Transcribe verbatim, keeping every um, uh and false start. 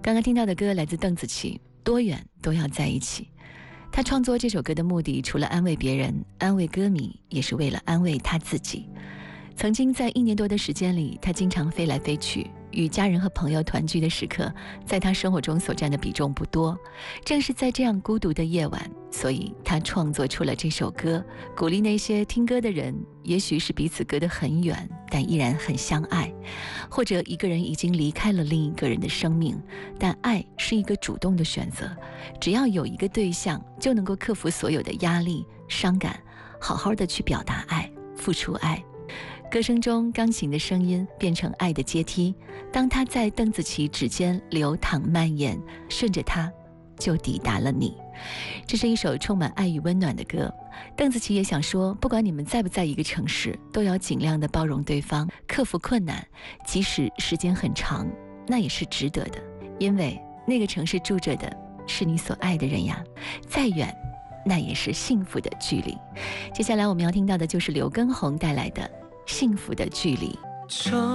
刚刚听到的歌来自邓紫棋，多远都要在一起。他创作这首歌的目的，除了安慰别人、安慰歌迷，也是为了安慰他自己。曾经在一年多的时间里，他经常飞来飞去，与家人和朋友团聚的时刻，在他生活中所占的比重不多。正是在这样孤独的夜晚，所以他创作出了这首歌，鼓励那些听歌的人，也许是彼此隔得很远，但依然很相爱，或者一个人已经离开了另一个人的生命，但爱是一个主动的选择，只要有一个对象，就能够克服所有的压力、伤感，好好的去表达爱，付出爱。歌声中钢琴的声音变成爱的阶梯，当它在邓紫棋指尖流淌蔓延，顺着它就抵达了你。这是一首充满爱与温暖的歌。邓紫棋也想说，不管你们在不在一个城市，都要尽量的包容对方，克服困难，即使时间很长，那也是值得的，因为那个城市住着的是你所爱的人呀，再远那也是幸福的距离。接下来我们要听到的就是刘畊宏带来的幸福的距离。